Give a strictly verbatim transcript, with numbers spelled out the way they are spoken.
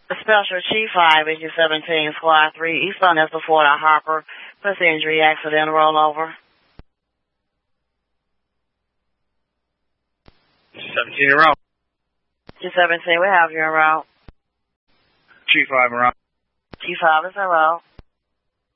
Special Chief five, issue seventeen, Squad three, Eastbound Esther Ford at Harper, plus injury, accident, rollover. seventeen en route. Chief seventeen, we have you en route. Chief five en route. Chief five is en route.